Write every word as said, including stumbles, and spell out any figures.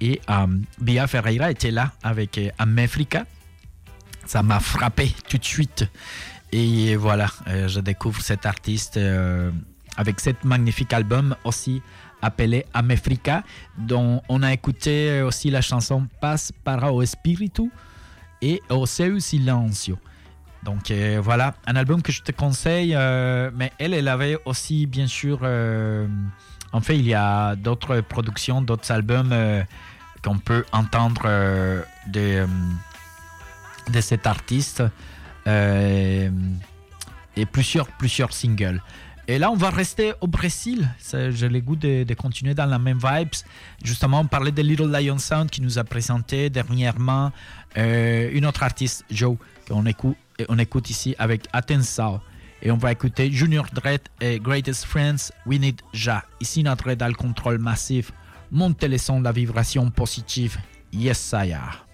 Et euh, Bia Ferreira était là avec euh, Amefrika. Ça m'a frappé tout de suite. Et voilà, euh, je découvre cet artiste euh, avec cet magnifique album aussi appelé Amefrika, dont on a écouté aussi la chanson Passe para o Espíritu et O Seu Silencio. Donc euh, voilà, un album que je te conseille, euh, mais elle, elle avait aussi bien sûr... Euh, en fait, il y a d'autres productions, d'autres albums euh, qu'on peut entendre euh, de, euh, de cet artiste. Euh, et plusieurs, plusieurs singles. Et là, on va rester au Brésil. Ça, j'ai le goût de, de continuer dans la même vibes. Justement, on parlait de Little Lion Sound qui nous a présenté dernièrement euh, une autre artiste, Joe, qu'on écoute, on écoute ici avec Atenção. Et on va écouter Junior Dredd et Greatest Friends, We Need Ja. Ici, notre dans le contrôle massif. Montez le son de la vibration positive. Yes, I am.